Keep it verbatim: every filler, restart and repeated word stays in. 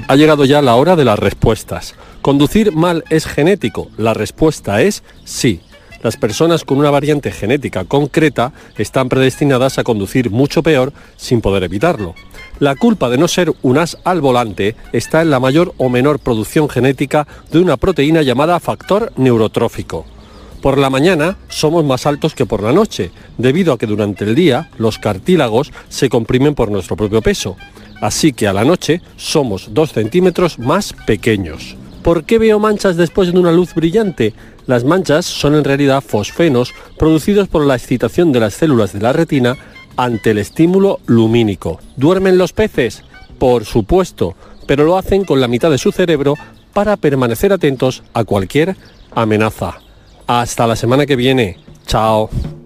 Ha llegado ya la hora de las respuestas. ¿Conducir mal es genético? La respuesta es sí. Las personas con una variante genética concreta están predestinadas a conducir mucho peor sin poder evitarlo. La culpa de no ser un as al volante está en la mayor o menor producción genética de una proteína llamada factor neurotrófico. Por la mañana somos más altos que por la noche, debido a que durante el día los cartílagos se comprimen por nuestro propio peso. Así que a la noche somos dos centímetros más pequeños. ¿Por qué veo manchas después de una luz brillante? Las manchas son en realidad fosfenos producidos por la excitación de las células de la retina ante el estímulo lumínico. ¿Duermen los peces? Por supuesto, pero lo hacen con la mitad de su cerebro para permanecer atentos a cualquier amenaza. Hasta la semana que viene. Chao.